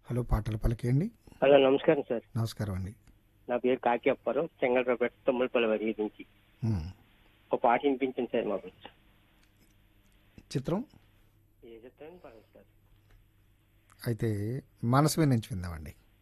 Hello, పాటలు పలికేయండి. Hello, నమస్కారం sir. నమస్కారం అండి. నా పేరు కాకి అప్పారావు, చెంగళరావుపేట తుమ్మలపల్లి వరి నుంచి. ఉమ్. ఒక పాట వినిపించండి సార్ మాకు. చిత్రం ఏ చెప్తాను పర్లేదు సార్. అయితే మనసు మీద నుంచి విందామండి.